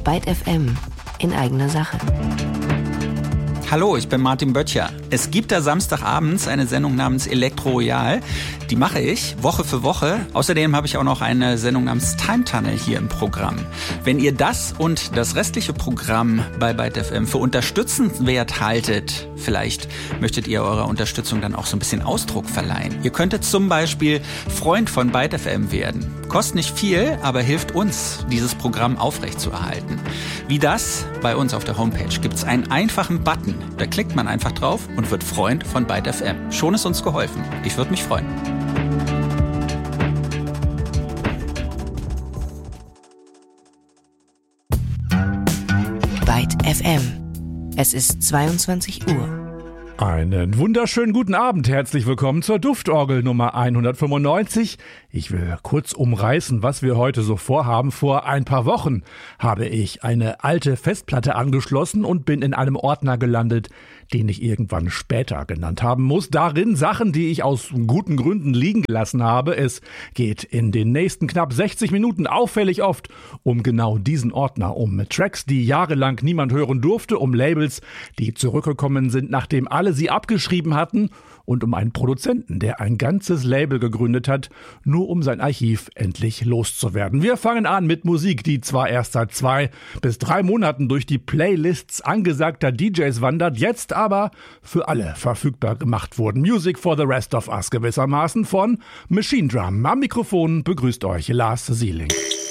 Byte FM in eigener Sache. Hallo, ich bin Martin Böttcher. Es gibt da samstagabends eine Sendung namens Elektro Royal. Die mache ich Woche für Woche. Außerdem habe ich auch noch eine Sendung namens Time Tunnel hier im Programm. Wenn ihr das und das restliche Programm bei Byte FM für unterstützenswert haltet, vielleicht möchtet ihr eurer Unterstützung dann auch so ein bisschen Ausdruck verleihen. Ihr könntet zum Beispiel Freund von Byte FM werden. Kostet nicht viel, aber hilft uns, dieses Programm aufrechtzuerhalten. Wie das? Bei uns auf der Homepage gibt es einen einfachen Button. Da klickt man einfach drauf und wird Freund von Byte FM. Schon ist uns geholfen. Ich würde mich freuen. Byte FM. Es ist 22 Uhr. Einen wunderschönen guten Abend. Herzlich willkommen zur Duftorgel Nummer 195. Ich will kurz umreißen, was wir heute so vorhaben. Vor ein paar Wochen habe ich eine alte Festplatte angeschlossen und bin in einem Ordner gelandet, den ich irgendwann später genannt haben muss. Darin Sachen, die ich aus guten Gründen liegen gelassen habe. Es geht in den nächsten knapp 60 Minuten auffällig oft um genau diesen Ordner, um Tracks, die jahrelang niemand hören durfte, um Labels, die zurückgekommen sind, nachdem alle sie abgeschrieben hatten, und um einen Produzenten, der ein ganzes Label gegründet hat, nur um sein Archiv endlich loszuwerden. Wir fangen an mit Musik, die zwar erst seit 2 bis 3 Monaten durch die Playlists angesagter DJs wandert, jetzt aber für alle verfügbar gemacht wurden. Music for the Rest of Us gewissermaßen von Machine Drum. Am Mikrofon begrüßt euch Lars Sieling.